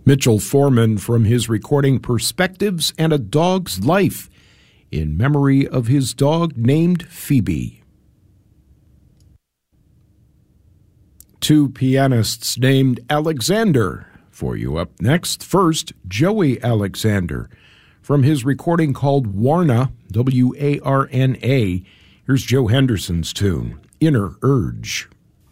Mitchell Foreman from his recording Perspectives and a Dog's Life in memory of his dog named Phoebe. Two pianists named Alexander for you up next. First, Joey Alexander from his recording called Warna, W-A-R-N-A. Here's Joe Henderson's tune, Inner Urge.